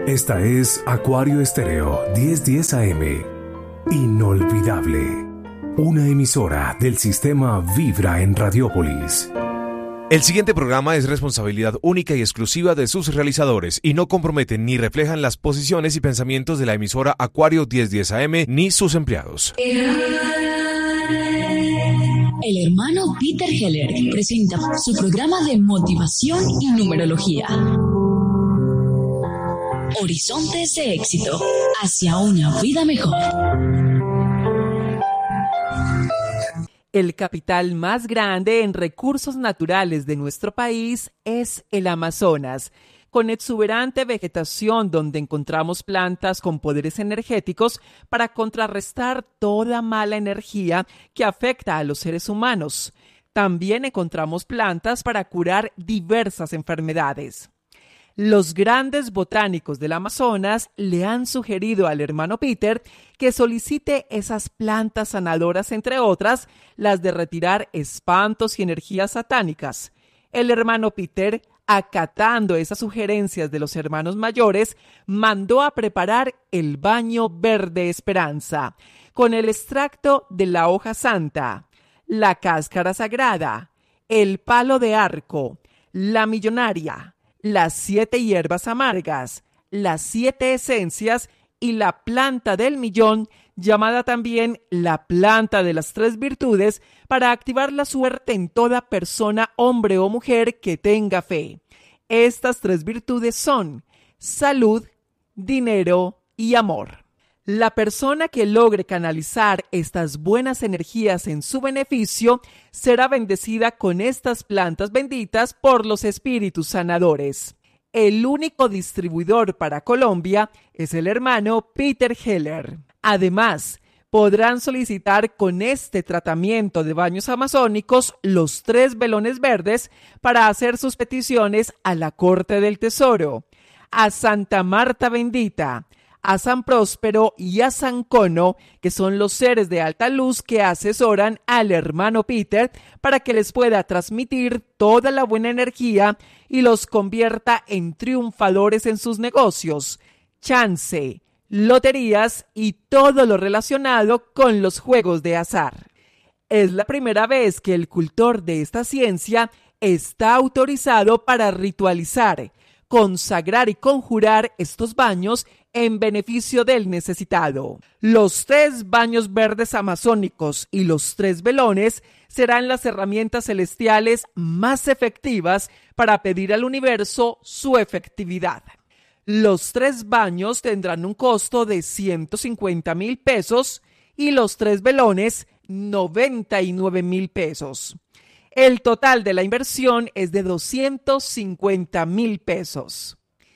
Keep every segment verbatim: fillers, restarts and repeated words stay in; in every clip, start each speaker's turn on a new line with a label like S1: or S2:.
S1: Esta es Acuario Estéreo diez diez A M. Inolvidable. Una emisora del sistema Vibra en Radiópolis.
S2: El siguiente programa es responsabilidad única y exclusiva de sus realizadores y no comprometen ni reflejan las posiciones y pensamientos de la emisora Acuario diez diez A M ni sus empleados.
S3: El hermano Peter Heller presenta su programa de motivación y numerología. Horizontes de éxito hacia una vida mejor.
S4: El capital más grande en recursos naturales de nuestro país es el Amazonas, con exuberante vegetación donde encontramos plantas con poderes energéticos para contrarrestar toda mala energía que afecta a los seres humanos. También encontramos plantas para curar diversas enfermedades. Los grandes botánicos del Amazonas le han sugerido al hermano Peter que solicite esas plantas sanadoras, entre otras, las de retirar espantos y energías satánicas. El hermano Peter, acatando esas sugerencias de los hermanos mayores, mandó a preparar el baño verde esperanza, con el extracto de la hoja santa, la cáscara sagrada, el palo de arco, la millonaria, las siete hierbas amargas, las siete esencias y la planta del millón, llamada también la planta de las tres virtudes, para activar la suerte en toda persona, hombre o mujer que tenga fe. Estas tres virtudes son salud, dinero y amor. La persona que logre canalizar estas buenas energías en su beneficio será bendecida con estas plantas benditas por los espíritus sanadores. El único distribuidor para Colombia es el hermano Peter Heller. Además, podrán solicitar con este tratamiento de baños amazónicos los tres velones verdes para hacer sus peticiones a la Corte del Tesoro, a Santa Marta Bendita, a San Próspero y a San Cono, que son los seres de alta luz que asesoran al hermano Peter para que les pueda transmitir toda la buena energía y los convierta en triunfadores en sus negocios, chance, loterías y todo lo relacionado con los juegos de azar. Es la primera vez que el cultor de esta ciencia está autorizado para ritualizar, consagrar y conjurar estos baños en beneficio del necesitado. Los tres baños verdes amazónicos y los tres velones serán las herramientas celestiales más efectivas para pedir al universo su efectividad. Los tres baños tendrán un costo de ciento cincuenta mil pesos y los tres velones noventa y nueve mil pesos. El total de la inversión es de doscientos cincuenta mil pesos.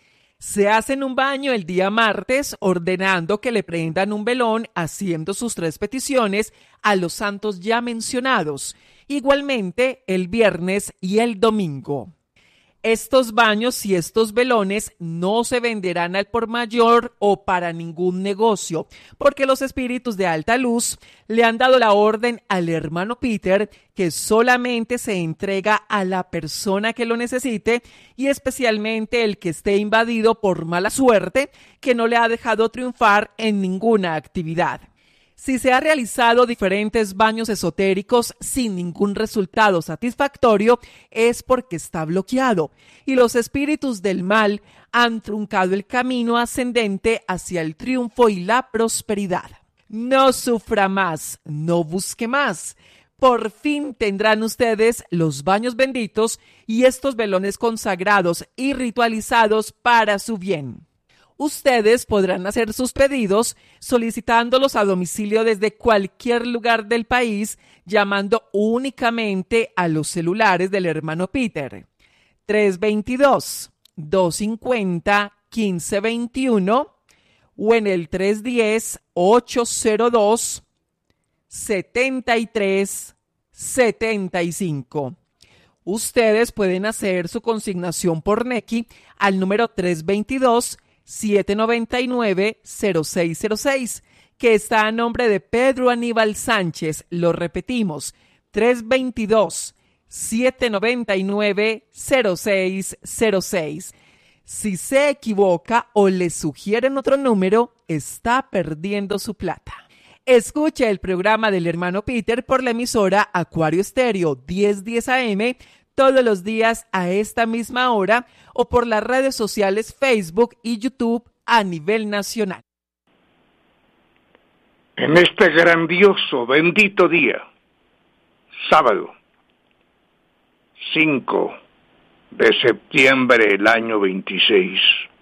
S4: Se hacen un baño el día martes, ordenando que le prendan un velón, haciendo sus tres peticiones a los santos ya mencionados, igualmente el viernes y el domingo. Estos baños y estos velones no se venderán al por mayor o para ningún negocio, porque los espíritus de alta luz le han dado la orden al hermano Peter que solamente se entrega a la persona que lo necesite y especialmente el que esté invadido por mala suerte que no le ha dejado triunfar en ninguna actividad. Si se ha realizado diferentes baños esotéricos sin ningún resultado satisfactorio, es porque está bloqueado y los espíritus del mal han truncado el camino ascendente hacia el triunfo y la prosperidad. No sufra más, no busque más. Por fin tendrán ustedes los baños benditos y estos velones consagrados y ritualizados para su bien. Ustedes podrán hacer sus pedidos solicitándolos a domicilio desde cualquier lugar del país, llamando únicamente a los celulares del hermano Peter. tres dos dos, dos cinco cero, uno cinco dos uno o en el tres uno cero, ocho cero dos, siete tres siete cinco. Ustedes pueden hacer su consignación por Nequi al número tres dos dos, siete nueve nueve, cero seis cero seis, que está a nombre de Pedro Aníbal Sánchez. Lo repetimos, tres dos dos, siete nueve nueve, cero seis cero seis. Si se equivoca o le sugieren otro número, está perdiendo su plata. Escuche el programa del hermano Peter por la emisora Acuario Estéreo diez diez A M todos los días a esta misma hora o por las redes sociales Facebook y YouTube a nivel nacional.
S5: En este grandioso, bendito día, sábado, cinco de septiembre del año veintiséis,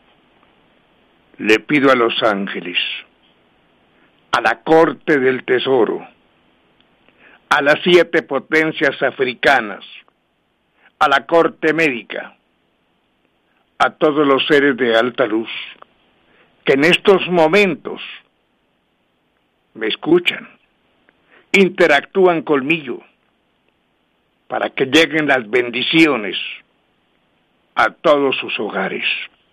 S5: le pido a los ángeles, a la corte del tesoro, a las siete potencias africanas, a la corte médica, a todos los seres de alta luz, que en estos momentos me escuchan, interactúan conmigo, para que lleguen las bendiciones a todos sus hogares.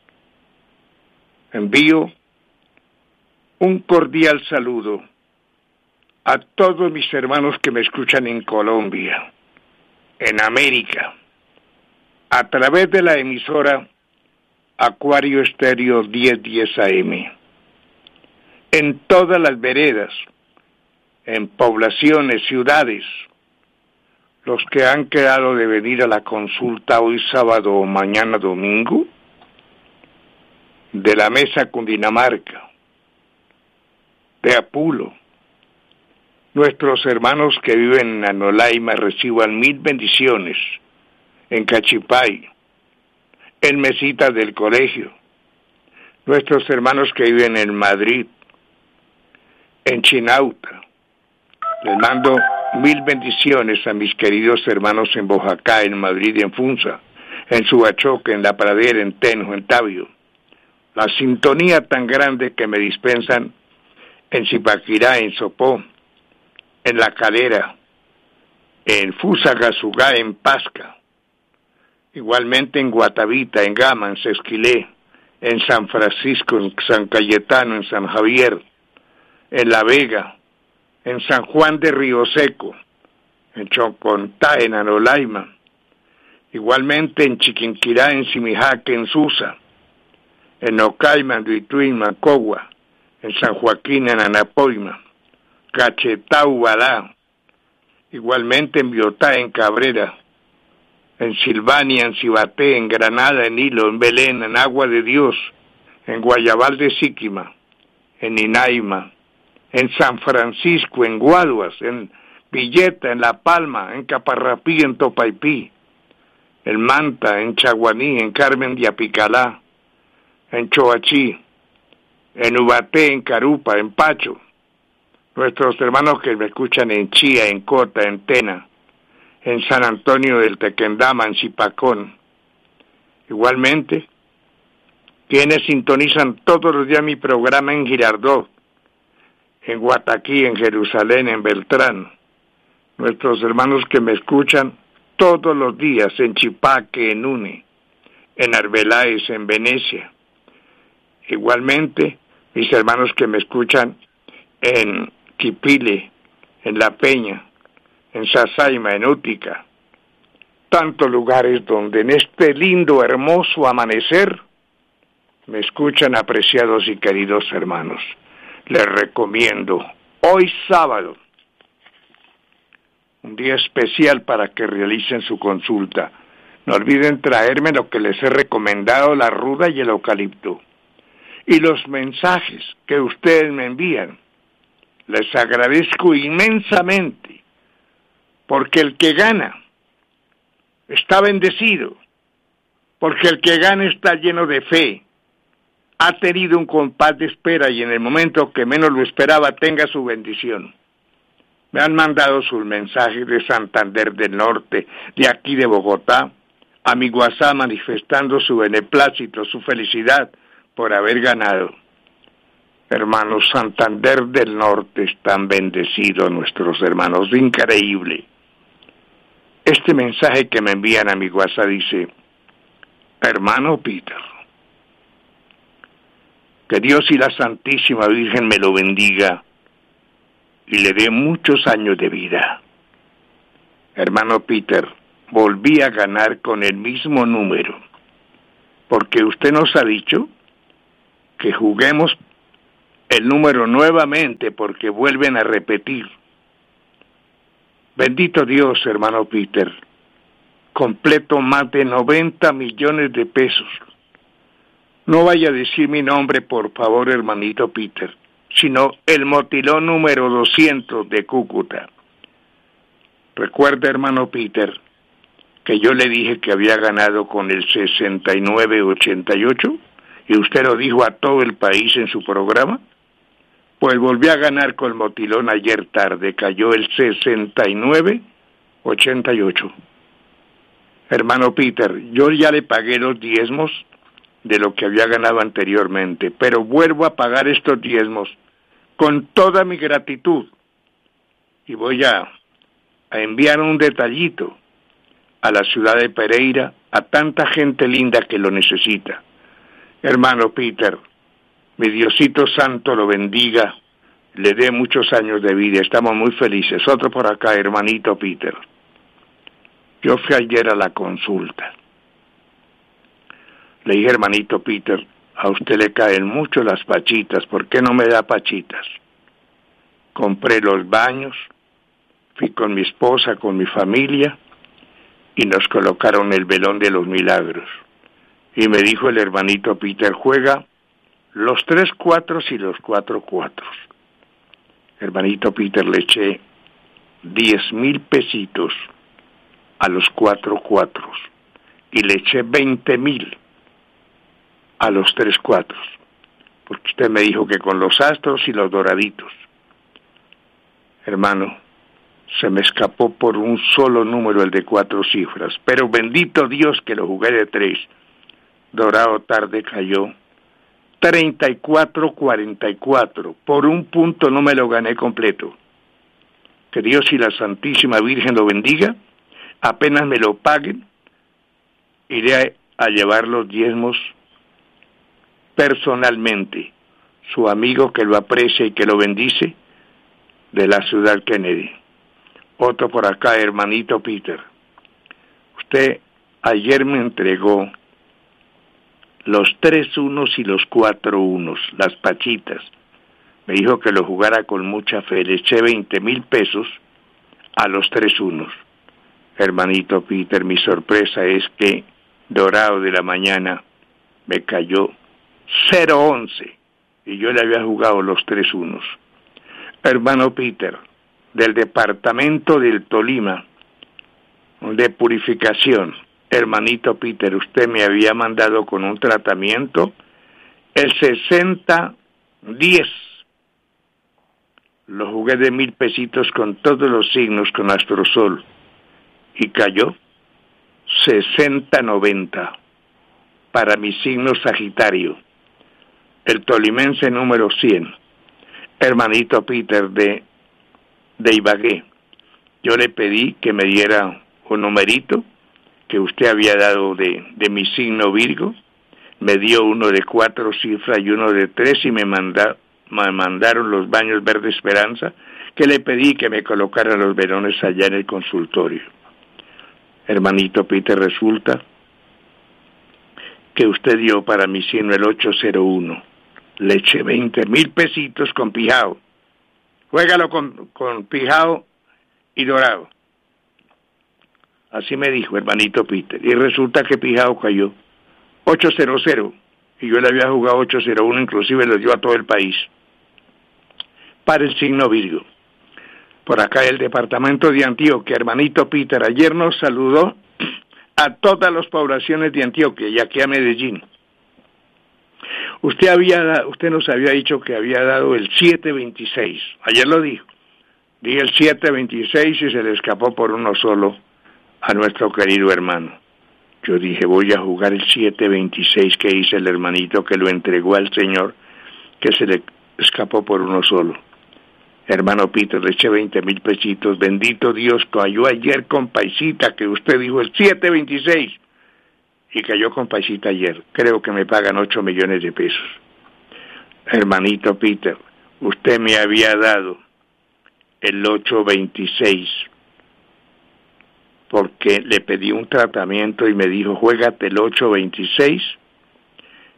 S5: Envío un cordial saludo a todos mis hermanos que me escuchan en Colombia, en América, a través de la emisora Acuario Estéreo diez diez A M, en todas las veredas, en poblaciones, ciudades, los que han quedado de venir a la consulta hoy sábado o mañana domingo, de la Mesa Cundinamarca, de Apulo, nuestros hermanos que viven en Anolaima reciban mil bendiciones, en Cachipay, en Mesitas del Colegio, nuestros hermanos que viven en Madrid, en Chinauta, les mando mil bendiciones a mis queridos hermanos en Bojacá, en Madrid y en Funza, en Subachoque, en La Pradera, en Tenjo, en Tabio. La sintonía tan grande que me dispensan en Zipaquirá, en Sopó, en La Calera, en Fusagasugá, en Pasca, igualmente en Guatavita, en Gama, en Sesquilé, en San Francisco, en San Cayetano, en San Javier, en La Vega, en San Juan de Río Seco, en Chocontá, en Anolaima, igualmente en Chiquinquirá, en Simijaque, en Susa, en Ocaima, en Duituí, en Macogua, en San Joaquín, en Anapoima, Cachetá, Ubalá, igualmente en Biotá, en Cabrera, en Silvania, en Cibaté, en Granada, en Hilo, en Belén, en Agua de Dios, en Guayabal de Síquima, en Inaima, en San Francisco, en Guaduas, en Villeta, en La Palma, en Caparrapí, en Topaipí, en Manta, en Chaguaní, en Carmen de Apicalá, en Choachí, en Ubaté, en Carupa, en Pacho, nuestros hermanos que me escuchan en Chía, en Cota, en Tena, en San Antonio del Tequendama, en Zipacón, igualmente, quienes sintonizan todos los días mi programa en Girardot, en Guataquí, en Jerusalén, en Beltrán, nuestros hermanos que me escuchan todos los días en Chipaque, en Une, en Arbeláez, en Venecia, igualmente mis hermanos que me escuchan en Quipile, en La Peña, en Sasaima, en Útica, tantos lugares donde en este lindo, hermoso amanecer me escuchan apreciados y queridos hermanos. Les recomiendo hoy sábado, un día especial para que realicen su consulta. No olviden traerme lo que les he recomendado, la ruda y el eucalipto. Y los mensajes que ustedes me envían, les agradezco inmensamente, porque el que gana está bendecido, porque el que gana está lleno de fe, ha tenido un compás de espera y en el momento que menos lo esperaba tenga su bendición. Me han mandado sus mensajes de Santander del Norte, de aquí de Bogotá, a mi WhatsApp manifestando su beneplácito, su felicidad por haber ganado. Hermanos, Santander del Norte están bendecidos nuestros hermanos, increíble. Este mensaje que me envían a mi WhatsApp dice: hermano Peter, que Dios y la Santísima Virgen me lo bendiga y le dé muchos años de vida. Hermano Peter, volví a ganar con el mismo número, porque usted nos ha dicho que juguemos el número nuevamente porque vuelven a repetir. Bendito Dios, hermano Peter, completo más de noventa millones de pesos. No vaya a decir mi nombre, por favor, hermanito Peter, sino el motilón número doscientos de Cúcuta. Recuerda, hermano Peter, que yo le dije que había ganado con el sesenta y nueve ochenta y ocho, y usted lo dijo a todo el país en su programa. Pues volvió a ganar con el motilón ayer tarde, cayó el sesenta y nueve ochenta y ocho. Hermano Peter, yo ya le pagué los diezmos de lo que había ganado anteriormente, pero vuelvo a pagar estos diezmos con toda mi gratitud y voy a, a enviar un detallito a la ciudad de Pereira, a tanta gente linda que lo necesita. Hermano Peter, mi Diosito Santo lo bendiga, le dé muchos años de vida, estamos muy felices. Otro por acá, hermanito Peter. Yo fui ayer a la consulta. Le dije, hermanito Peter, a usted le caen mucho las pachitas, ¿por qué no me da pachitas? Compré los baños, fui con mi esposa, con mi familia, y nos colocaron el velón de los milagros. Y me dijo el hermanito Peter, juega los tres cuatros y los cuatro cuatros. Hermanito Peter, le eché diez mil pesitos a los cuatro cuatros y le eché veinte mil a los tres cuatros, porque usted me dijo que con los astros y los doraditos. Hermano, se me escapó por un solo número el de cuatro cifras, pero bendito Dios que lo jugué de tres. Dorado tarde cayó treinta y cuatro cuarenta y cuatro, por un punto no me lo gané completo. Que Dios y la Santísima Virgen lo bendiga. Apenas me lo paguen, iré a, a llevar los diezmos personalmente. Su amigo que lo aprecia y que lo bendice, de la ciudad Kennedy. Otro por acá, hermanito Peter. Usted ayer me entregó los tres unos y los cuatro unos, las pachitas. Me dijo que lo jugara con mucha fe. Le eché veinte mil pesos a los tres unos. Hermanito Peter, mi sorpresa es que dorado de la mañana me cayó cero once y yo le había jugado los tres unos. Hermano Peter, del departamento del Tolima, de purificación, hermanito Peter, usted me había mandado con un tratamiento el sesenta diez. Lo jugué de mil pesitos con todos los signos con Astrosol y cayó sesenta noventa para mi signo Sagitario, el tolimense número cien. Hermanito Peter de, de Ibagué, yo le pedí que me diera un numerito que usted había dado de, de mi signo Virgo. Me dio uno de cuatro cifras y uno de tres y me, manda, me mandaron los baños Verde Esperanza, que le pedí que me colocara los velones allá en el consultorio. Hermanito Peter, resulta que usted dio para mi signo el ocho cero uno. Le eché veinte mil pesitos con Pijao. Juégalo con, con Pijao y Dorado. Así me dijo, hermanito Peter. Y resulta que Pijao cayó ocho cero cero. Y yo le había jugado ocho cero uno, inclusive lo dio a todo el país. Para el signo Virgo. Por acá el departamento de Antioquia, hermanito Peter, ayer nos saludó a todas las poblaciones de Antioquia y aquí a Medellín. Usted había, usted nos había dicho que había dado el siete veintiséis. Ayer lo dijo. Dije el siete veintiséis y se le escapó por uno solo a nuestro querido hermano. Yo dije, voy a jugar el siete veintiséis que hice el hermanito que lo entregó al Señor, que se le escapó por uno solo. Hermano Peter, le eché veinte mil pesitos. Bendito Dios, cayó ayer con paisita, que usted dijo el siete veintiséis. Y cayó con paisita ayer. Creo que me pagan ocho millones de pesos. Hermanito Peter, usted me había dado el ocho veintiséis porque le pedí un tratamiento y me dijo, juégate el ocho veintiséis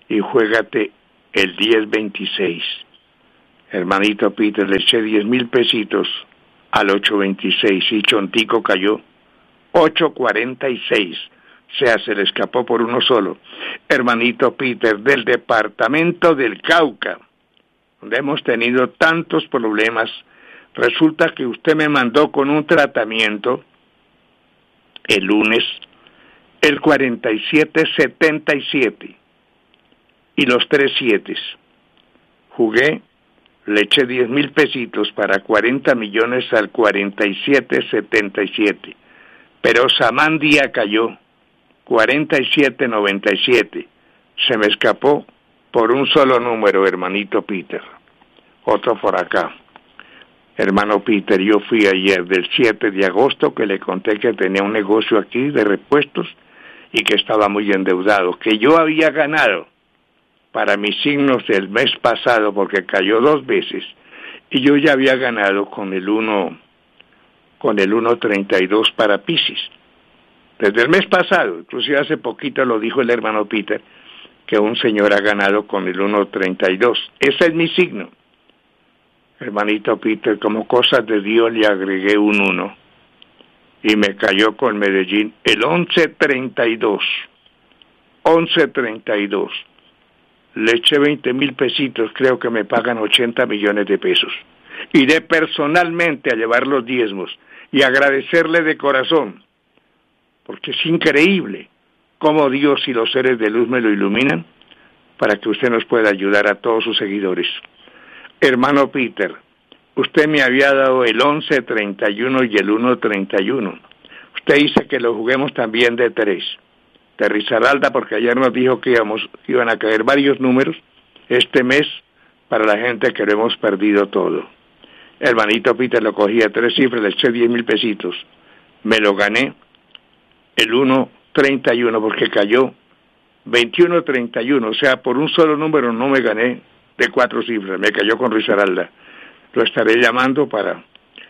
S5: y juégate el diez veintiséis. Hermanito Peter, le eché diez mil pesitos al ocho veintiséis y Chontico cayó ocho cuarenta y seis. O sea, se le escapó por uno solo. Hermanito Peter, del departamento del Cauca, donde hemos tenido tantos problemas, resulta que usted me mandó con un tratamiento el lunes el cuarenta y siete setenta y siete y los tres siete. Jugué, le eché diez mil pesitos para cuarenta millones al cuarenta y siete setenta y siete, pero Samandía cayó cuarenta y siete noventa y siete. Se me escapó por un solo número, hermanito Peter. Otro por acá. Hermano Peter, yo fui ayer del siete de agosto, que le conté que tenía un negocio aquí de repuestos y que estaba muy endeudado, que yo había ganado para mis signos del mes pasado, porque cayó dos veces, y yo ya había ganado con el uno, con el uno treinta y dos para Piscis. Desde el mes pasado, inclusive hace poquito lo dijo el hermano Peter, que un señor ha ganado con el uno treinta y dos. Ese es mi signo. Hermanito Peter, como cosas de Dios le agregué un uno y me cayó con Medellín el once treinta y dos. once treinta y dos. Le eché veinte mil pesitos, creo que me pagan ochenta millones de pesos. Iré personalmente a llevar los diezmos y agradecerle de corazón, porque es increíble cómo Dios y los seres de luz me lo iluminan para que usted nos pueda ayudar a todos sus seguidores. Hermano Peter, usted me había dado el once treinta y uno y el uno treinta y uno. Usted dice que lo juguemos también de tres. De Risaralda, porque ayer nos dijo que íbamos, iban a caer varios números este mes para la gente que lo hemos perdido todo. Hermanito Peter, lo cogí a tres cifras, le eché diez mil pesitos. Me lo gané el uno treinta y uno porque cayó veintiuno treinta y uno. O sea, por un solo número no me gané de cuatro cifras, me cayó con Risaralda. Lo estaré llamando para,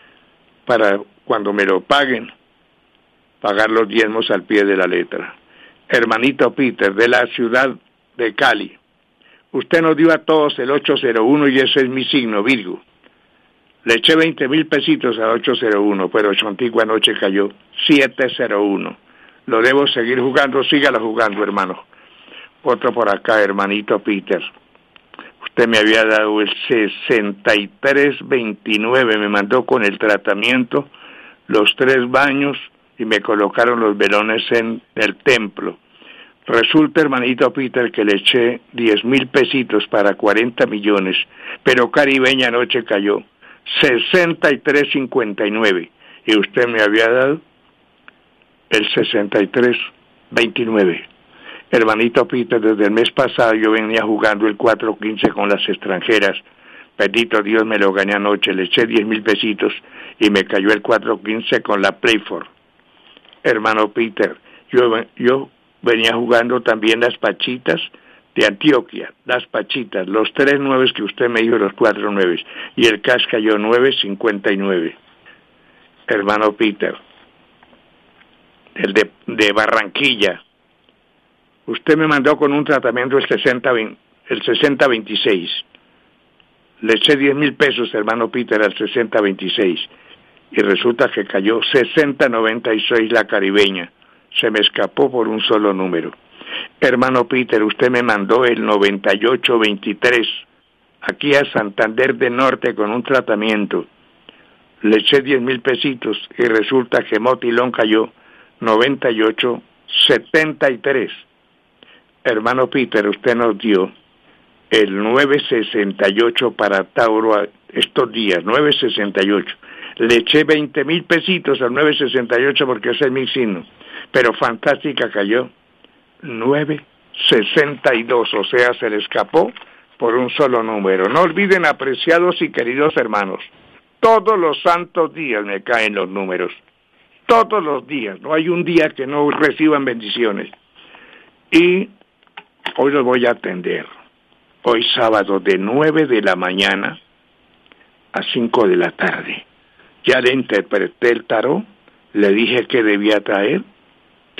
S5: para cuando me lo paguen, pagar los diezmos al pie de la letra. Hermanito Peter, de la ciudad de Cali, usted nos dio a todos el ocho cero uno y ese es mi signo, Virgo. Le eché veinte mil pesitos a ocho cero uno, pero Chontico anoche cayó siete cero uno. Lo debo seguir jugando, sígalo jugando, hermano. Otro por acá, hermanito Peter. Usted me había dado el sesenta y tres veintinueve, me mandó con el tratamiento los tres baños y me colocaron los velones en el templo. Resulta, hermanito Peter, que le eché diez mil pesitos para cuarenta millones, pero Caribeña anoche cayó sesenta y tres cincuenta y nueve y usted me había dado el sesenta y tres veintinueve. Hermanito Peter, desde el mes pasado yo venía jugando el cuatro quince con las extranjeras. Bendito Dios, me lo gané anoche, le eché diez mil pesitos y me cayó el cuatro quince con la Playford. Hermano Peter, yo, yo venía jugando también las pachitas de Antioquia, las pachitas, los tres nueves que usted me dijo, los cuatro nueves, y el cash cayó nueve cincuenta y nueve. Hermano Peter, el de, de Barranquilla, usted me mandó con un tratamiento el sesenta veintiséis. Le eché diez mil pesos, hermano Peter, al sesenta veintiséis. Y resulta que cayó sesenta noventa y seis la Caribeña. Se me escapó por un solo número. Hermano Peter, usted me mandó el noventa y ocho veintitrés aquí a Santander de Norte con un tratamiento. Le eché diez mil pesitos y resulta que Motilón cayó noventa y ocho setenta y tres. Hermano Peter, usted nos dio el nueve sesenta y ocho para Tauro estos días, nueve sesenta y ocho. Le eché veinte mil pesitos al nueve sesenta y ocho porque ese es mi signo, pero Fantástica cayó nueve sesenta y dos, o sea, se le escapó por un solo número. No olviden, apreciados y queridos hermanos, todos los santos días me caen los números, todos los días, no hay un día que no reciban bendiciones. Y hoy los voy a atender, hoy sábado de nueve de la mañana a cinco de la tarde. Ya le interpreté el tarot, le dije que debía traer,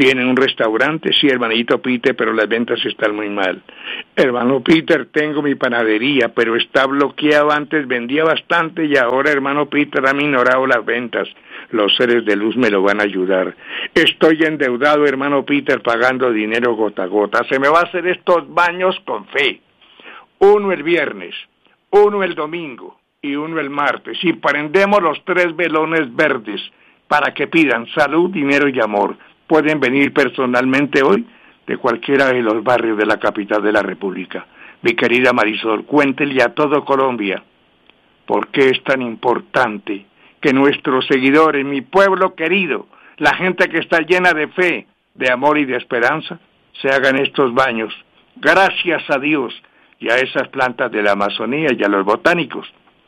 S5: Tienen un restaurante, sí, hermanito Peter, pero las ventas están muy mal. Hermano Peter, tengo mi panadería, pero está bloqueado. Antes vendía bastante y ahora, hermano Peter, han minorado las ventas. Los seres de luz me lo van a ayudar. Estoy endeudado, hermano Peter, pagando dinero gota a gota. Se me va a hacer estos baños con fe. Uno el viernes, uno el domingo y uno el martes. Y prendemos los tres velones verdes para que pidan salud, dinero y amor. Pueden venir personalmente hoy de cualquiera de los barrios de la capital de la República. Mi querida Marisol, cuéntele a todo Colombia por qué es tan importante que nuestros seguidores, mi pueblo querido, la gente que está llena de fe, de amor y de esperanza, se hagan estos baños. Gracias a Dios y a esas plantas de la Amazonía y a los botánicos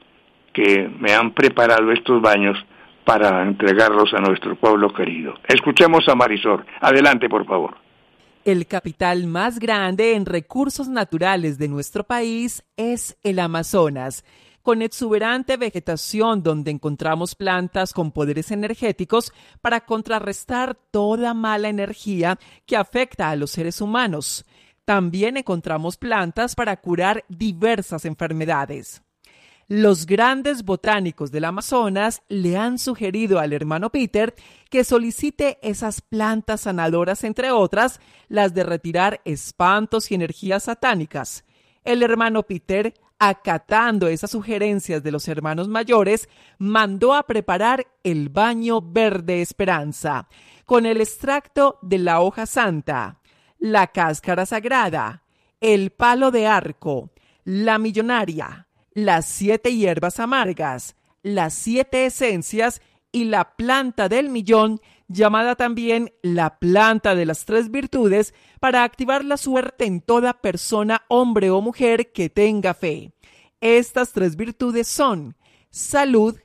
S5: que me han preparado estos baños para entregarlos a nuestro pueblo querido. Escuchemos a Marisol. Adelante, por favor.
S4: El capital más grande en recursos naturales de nuestro país es el Amazonas, con exuberante vegetación donde encontramos plantas con poderes energéticos para contrarrestar toda mala energía que afecta a los seres humanos. También encontramos plantas para curar diversas enfermedades. Los grandes botánicos del Amazonas le han sugerido al hermano Peter que solicite esas plantas sanadoras, entre otras, las de retirar espantos y energías satánicas. El hermano Peter, acatando esas sugerencias de los hermanos mayores, mandó a preparar el baño verde esperanza, con el extracto de la hoja santa, la cáscara sagrada, el palo de arco, la millonaria, las siete hierbas amargas, las siete esencias y la planta del millón, llamada también la planta de las tres virtudes, para activar la suerte en toda persona, hombre o mujer que tenga fe. Estas tres virtudes son salud,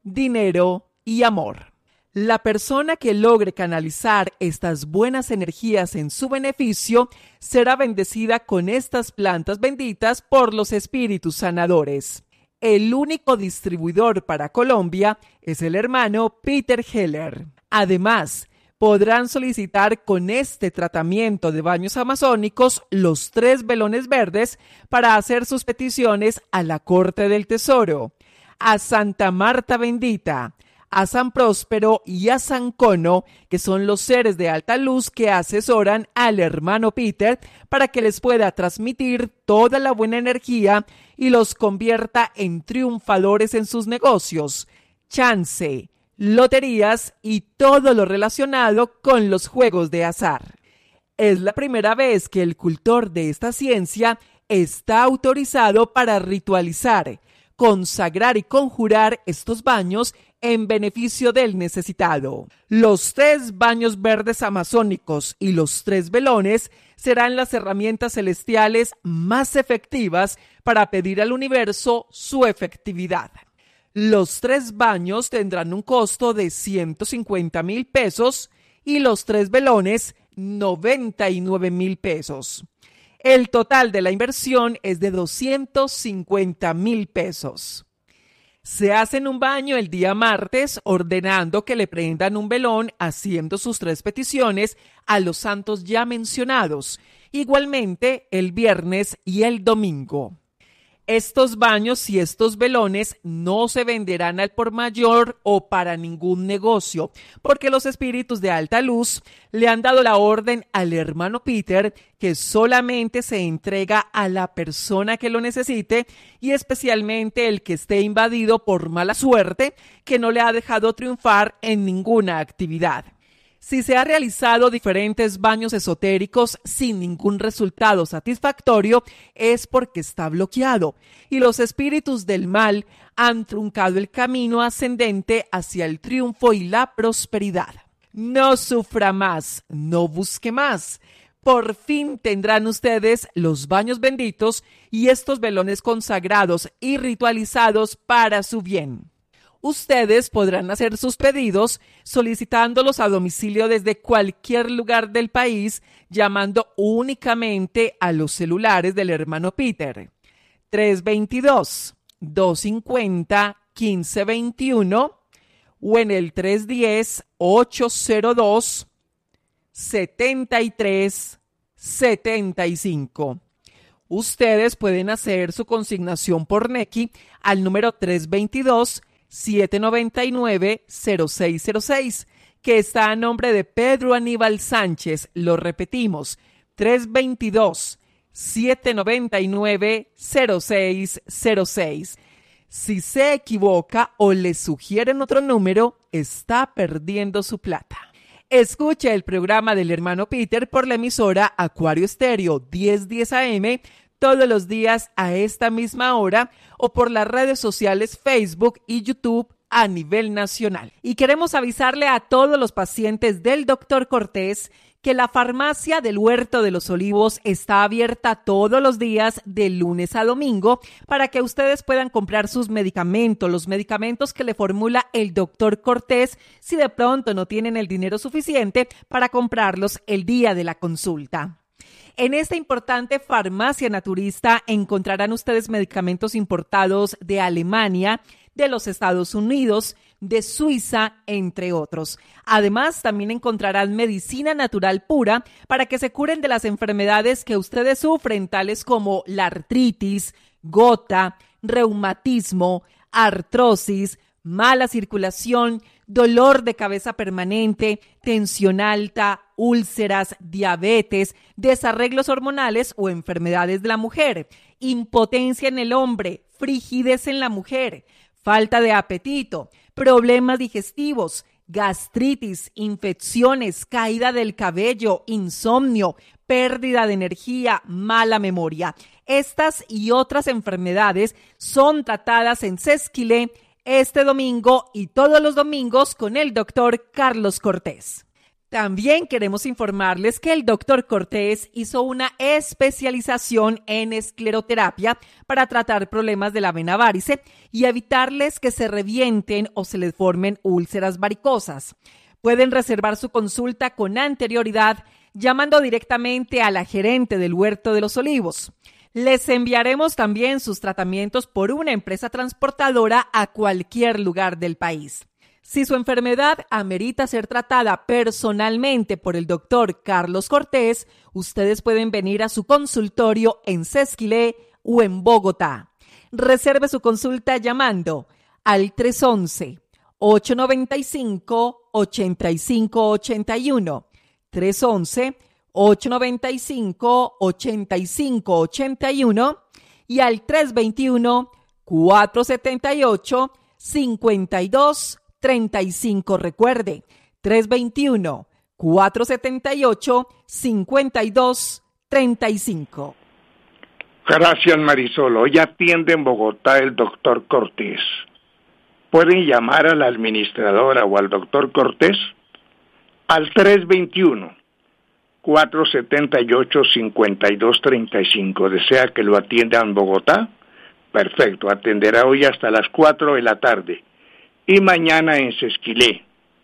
S4: dinero y amor. La persona que logre canalizar estas buenas energías en su beneficio será bendecida con estas plantas benditas por los espíritus sanadores. El único distribuidor para Colombia es el hermano Peter Heller. Además, podrán solicitar con este tratamiento de baños amazónicos los tres velones verdes para hacer sus peticiones a la Corte del Tesoro, a Santa Marta Bendita, a San Próspero y a San Cono, que son los seres de alta luz que asesoran al hermano Peter para que les pueda transmitir toda la buena energía y los convierta en triunfadores en sus negocios, chance, loterías y todo lo relacionado con los juegos de azar. Es la primera vez que el cultor de esta ciencia está autorizado para ritualizar, consagrar y conjurar estos baños en beneficio del necesitado. Los tres baños verdes amazónicos y los tres velones serán las herramientas celestiales más efectivas para pedir al universo su efectividad. Los tres baños tendrán un costo de ciento cincuenta mil pesos y los tres velones noventa y nueve mil pesos. El total de la inversión es de doscientos cincuenta mil pesos. Se hacen un baño el día martes, ordenando que le prendan un velón, haciendo sus tres peticiones a los santos ya mencionados, igualmente el viernes y el domingo. Estos baños y estos velones no se venderán al por mayor o para ningún negocio, porque los espíritus de alta luz le han dado la orden al hermano Peter que solamente se entrega a la persona que lo necesite y especialmente el que esté invadido por mala suerte que no le ha dejado triunfar en ninguna actividad. Si se ha realizado diferentes baños esotéricos sin ningún resultado satisfactorio, es porque está bloqueado y los espíritus del mal han truncado el camino ascendente hacia el triunfo y la prosperidad. No sufra más, no busque más. Por fin tendrán ustedes los baños benditos y estos velones consagrados y ritualizados para su bien. Ustedes podrán hacer sus pedidos solicitándolos a domicilio desde cualquier lugar del país, llamando únicamente a los celulares del hermano Peter. tres dos dos, dos cinco cero, uno cinco dos uno o en el tres uno cero, ocho cero dos, setenta y tres setenta y cinco. Ustedes pueden hacer su consignación por Nequi al número tres dos dos, siete nueve nueve, cero seis cero seis, que está a nombre de Pedro Aníbal Sánchez. Lo repetimos, tres dos dos, siete nueve nueve, cero seis cero seis. Si se equivoca o le sugieren otro número, está perdiendo su plata. Escuche el programa del hermano Peter por la emisora Acuario Estéreo diez diez A M todos los días a esta misma hora o por las redes sociales Facebook y YouTube a nivel nacional. Y queremos avisarle a todos los pacientes del doctor Cortés que la farmacia del Huerto de los Olivos está abierta todos los días de lunes a domingo para que ustedes puedan comprar sus medicamentos, los medicamentos que le formula el doctor Cortés, si de pronto no tienen el dinero suficiente para comprarlos el día de la consulta. En esta importante farmacia naturista encontrarán ustedes medicamentos importados de Alemania, de los Estados Unidos, de Suiza, entre otros. Además, también encontrarán medicina natural pura para que se curen de las enfermedades que ustedes sufren, tales como la artritis, gota, reumatismo, artrosis, mala circulación, dolor de cabeza permanente, tensión alta, úlceras, diabetes, desarreglos hormonales o enfermedades de la mujer, impotencia en el hombre, frigidez en la mujer, falta de apetito, problemas digestivos, gastritis, infecciones, caída del cabello, insomnio, pérdida de energía, mala memoria. Estas y otras enfermedades son tratadas en Sesquilé este domingo y todos los domingos con el doctor Carlos Cortés. También queremos informarles que el doctor Cortés hizo una especialización en escleroterapia para tratar problemas de la vena varice y evitarles que se revienten o se les formen úlceras varicosas. Pueden reservar su consulta con anterioridad llamando directamente a la gerente del Huerto de los Olivos. Les enviaremos también sus tratamientos por una empresa transportadora a cualquier lugar del país. Si su enfermedad amerita ser tratada personalmente por el doctor Carlos Cortés, ustedes pueden venir a su consultorio en Sesquilé o en Bogotá. Reserve su consulta llamando al tres once, ocho noventa y cinco, ochenta y cinco ochenta y uno, tres once, ocho noventa y cinco, ochenta y cinco ochenta y uno y al tres veintiuno, cuatrocientos setenta y ocho, cincuenta y dos treinta y cinco. Recuerde, tres veintiuno, cuatrocientos setenta y ocho, cincuenta y dos treinta y cinco.
S5: Gracias, Marisol. Hoy atiende en Bogotá el doctor Cortés. Pueden llamar a la administradora o al doctor Cortés al tres veintiuno, cuatrocientos setenta y ocho, cincuenta y dos treinta y cinco. ¿Desea que lo atienda en Bogotá? Perfecto, atenderá hoy hasta las cuatro de la tarde. Y mañana en Sesquilé,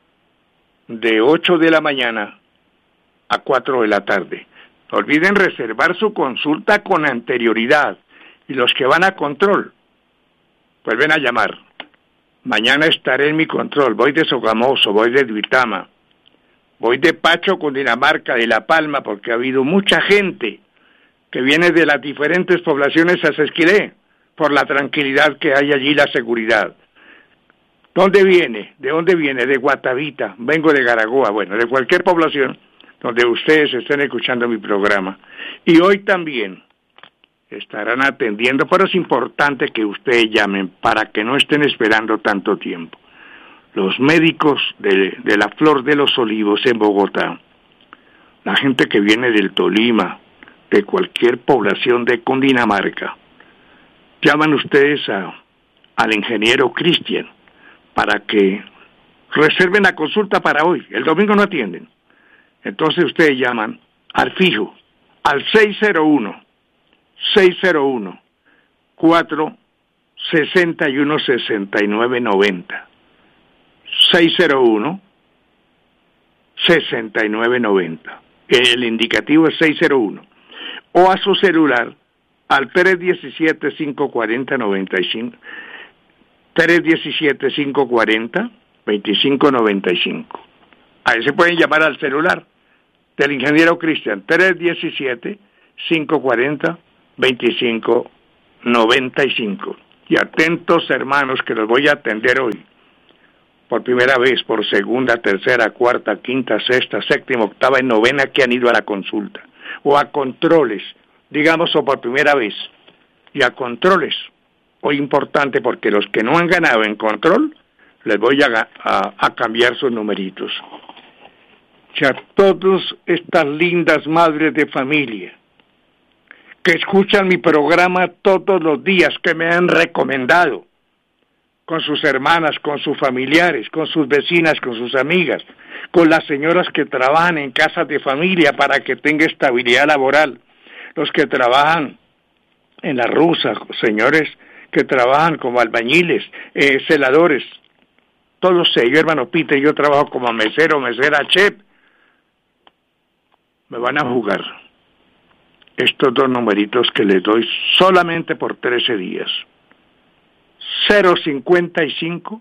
S5: de ocho de la mañana a cuatro de la tarde. No olviden reservar su consulta con anterioridad. Y los que van a control, vuelven a llamar. Mañana estaré en mi control. Voy de Sogamoso, voy de Duitama, voy de Pacho, Cundinamarca, de La Palma, porque ha habido mucha gente que viene de las diferentes poblaciones a Sesquilé, por la tranquilidad que hay allí, la seguridad. ¿Dónde viene? ¿De dónde viene? De Guatavita, vengo de Garagoa, bueno, de cualquier población donde ustedes estén escuchando mi programa. Y hoy también estarán atendiendo, pero es importante que ustedes llamen para que no estén esperando tanto tiempo. Los médicos de, de la Flor de los Olivos en Bogotá, la gente que viene del Tolima, de cualquier población de Cundinamarca, llaman ustedes a, al ingeniero Cristian para que reserven la consulta para hoy. El domingo no atienden. Entonces ustedes llaman al fijo, al seis cero uno, seis cero uno, cuatro sesenta y uno, sesenta y nueve noventa. seis cero uno, sesenta y nueve noventa. El indicativo es seis cero uno. O a su celular al tres diecisiete, cinco cuarenta, noventa y cinco. tres diecisiete, cinco cuarenta, veinticinco noventa y cinco. Ahí se pueden llamar al celular del ingeniero Cristian, tres diecisiete, cinco cuarenta, veinticinco noventa y cinco. Y atentos hermanos que los voy a atender hoy, por primera vez, por segunda, tercera, cuarta, quinta, sexta, séptima, octava y novena que han ido a la consulta, o a controles, digamos, o por primera vez, y a controles. Hoy importante porque los que no han ganado en control, les voy a, a, a cambiar sus numeritos. Y a todas estas lindas madres de familia que escuchan mi programa todos los días, que me han recomendado, con sus hermanas, con sus familiares, con sus vecinas, con sus amigas, con las señoras que trabajan en casas de familia para que tenga estabilidad laboral, los que trabajan en la rusa, señores que trabajan como albañiles, eh, celadores, todos ellos, hermano Peter, yo trabajo como mesero, mesera, chef, me van a jugar estos dos numeritos que les doy solamente por trece días. cero cincuenta y cinco,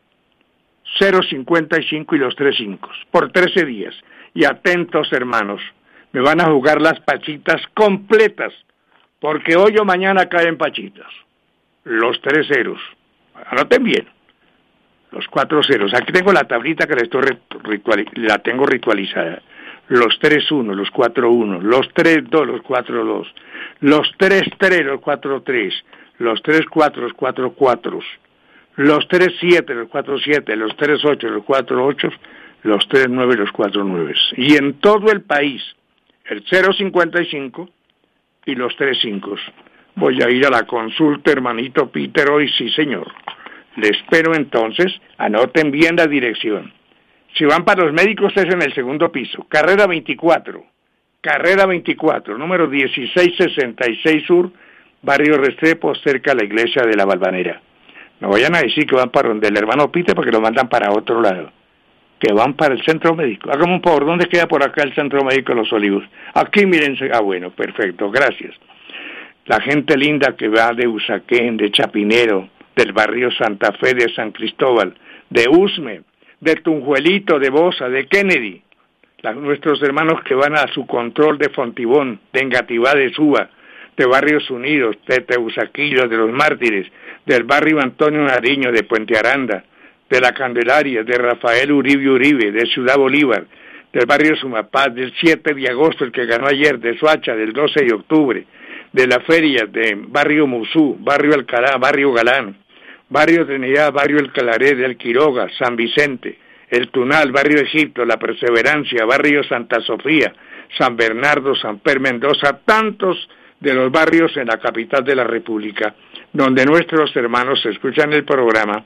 S5: cero cincuenta y cinco y los tres cinco, por trece días. Y atentos hermanos, me van a jugar las pachitas completas, porque hoy o mañana caen pachitas. Los tres ceros, anoten bien, los cuatro ceros. Aquí tengo la tablita que la, estoy ritual, la tengo ritualizada. Los tres uno, los cuatro uno, los tres dos, los cuatro dos, los tres tres, los cuatro tres, los tres cuatro, los cuatro cuatro, los tres siete, los cuatro siete, los tres ocho, los cuatro ocho, los tres nueve, los cuatro nueve. Y en todo el país, el cero cincuenta y cinco y los tres cinco. Voy a ir a la consulta, hermanito Peter, hoy sí, señor. Le espero entonces, anoten bien la dirección. Si van para los médicos es en el segundo piso, carrera veinticuatro, carrera veinticuatro, número dieciséis sesenta y seis Sur, barrio Restrepo, cerca de la iglesia de la Valvanera. No vayan a decir que van para donde el hermano Peter porque lo mandan para otro lado, que van para el centro médico. Hágame un favor, ¿dónde queda por acá el centro médico de Los Olivos? Aquí, mírense, ah bueno, perfecto, gracias. La gente linda que va de Usaquén, de Chapinero, del barrio Santa Fe, de San Cristóbal, de Usme, de Tunjuelito, de Bosa, de Kennedy, la, nuestros hermanos que van a su control de Fontibón, de Engativá, de Suba, de Barrios Unidos, de Teusaquillo, de los Mártires, del barrio Antonio Nariño, de Puente Aranda, de La Candelaria, de Rafael Uribe Uribe, de Ciudad Bolívar, del barrio Sumapaz, del siete de agosto, el que ganó ayer, de Soacha, del doce de octubre, de la feria, de barrio Musú, barrio Alcalá, barrio Galán, barrio Trinidad, barrio El Calaré, del Quiroga, San Vicente, El Tunal, barrio Egipto, La Perseverancia, barrio Santa Sofía, San Bernardo, San Per Mendoza, tantos de los barrios en la capital de la República, donde nuestros hermanos escuchan el programa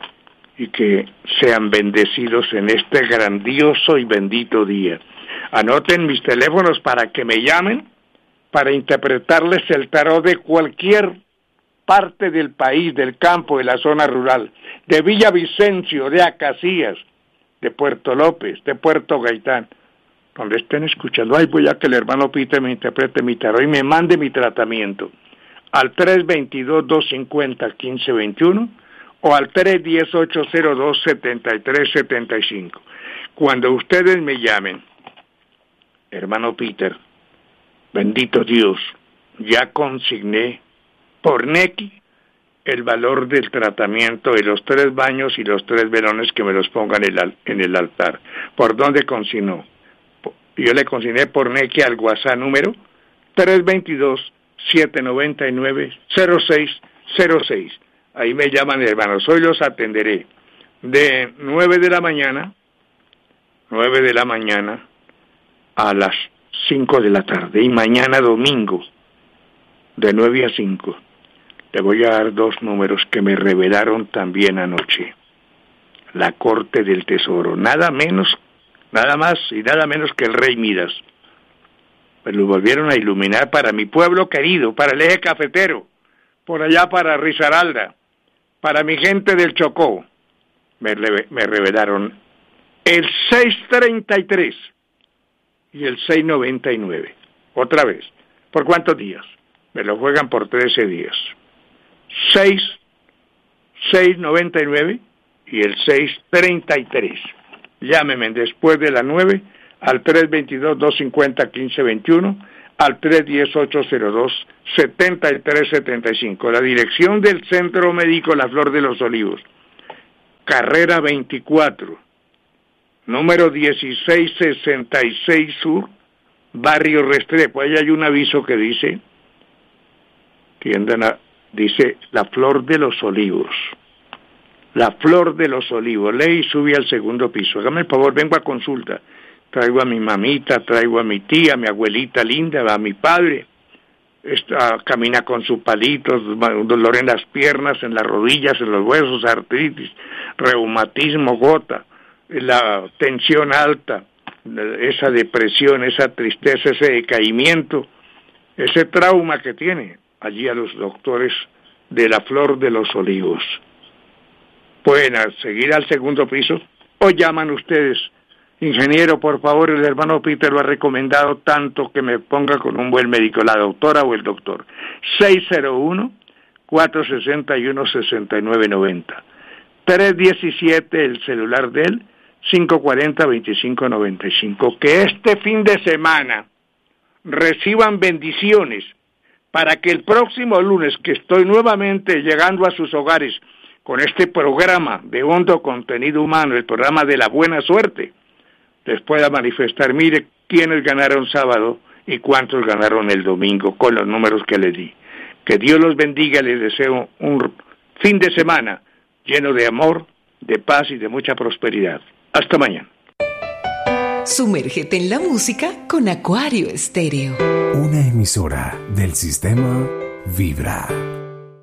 S5: y que sean bendecidos en este grandioso y bendito día. Anoten mis teléfonos para que me llamen, para interpretarles el tarot de cualquier parte del país, del campo, de la zona rural, de Villavicencio, de Acacías, de Puerto López, de Puerto Gaitán, donde estén escuchando. Ay, voy a que el hermano Peter me interprete mi tarot y me mande mi tratamiento al tres veintidós, doscientos cincuenta, quince veintiuno o al tres diez, ocho cero dos, setenta y tres setenta y cinco. Cuando ustedes me llamen, hermano Peter, bendito Dios, ya consigné por Nequi el valor del tratamiento de los tres baños y los tres velones que me los pongan en el, en el altar. ¿Por dónde consignó? Yo le consigné por Nequi al WhatsApp número tres veintidós, setecientos noventa y nueve, cero seis cero seis. Ahí me llaman, hermanos, hoy los atenderé de nueve de la mañana, nueve de la mañana a las cinco de la tarde, y mañana domingo de nueve a cinco. Le voy a dar dos números que me revelaron también anoche. La Corte del Tesoro, nada menos, nada más y nada menos que el Rey Midas. Me lo volvieron a iluminar para mi pueblo querido, para el eje cafetero, por allá para Risaralda, para mi gente del Chocó. Me, me revelaron el seiscientos treinta y tres y el seiscientos noventa y nueve. Otra vez. ¿Por cuántos días? Me lo juegan por trece días. seis, seiscientos noventa y nueve y el seiscientos treinta y tres. Llámeme después de las nueve al tres dos dos, dos cinco cero, uno cinco dos uno, al tres uno cero, ocho cero dos, siete tres siete cinco. La dirección del Centro Médico La Flor de los Olivos, carrera veinticuatro, número dieciséis sesenta y seis Sur, barrio Restrepo. Ahí hay un aviso que dice, tiendan a, dice La Flor de los Olivos. La Flor de los Olivos. Lee y sube al segundo piso. Hágame el favor, vengo a consulta. Traigo a mi mamita, traigo a mi tía, a mi abuelita linda, a mi padre. Esta, camina con sus palitos, un dolor en las piernas, en las rodillas, en los huesos, artritis, reumatismo, gota, la tensión alta, esa depresión, esa tristeza, ese decaimiento, ese trauma que tiene. Allí a los doctores de La Flor de los Olivos. Pueden seguir al segundo piso o llaman ustedes. Ingeniero, por favor, el hermano Peter lo ha recomendado tanto que me ponga con un buen médico, la doctora o el doctor. seis cero uno, cuatro seis uno, seis nueve nueve cero. tres diecisiete, el celular de él, cinco cuatro cero, veinticinco noventa y cinco. Que este fin de semana reciban bendiciones para que el próximo lunes, que estoy nuevamente llegando a sus hogares con este programa de hondo contenido humano, el programa de la buena suerte, les pueda manifestar, mire quiénes ganaron sábado y cuántos ganaron el domingo con los números que les di. Que Dios los bendiga, les deseo un fin de semana lleno de amor, de paz y de mucha prosperidad. Hasta mañana.
S3: Sumérgete en la música con Acuario Estéreo.
S1: Una emisora del sistema Vibra.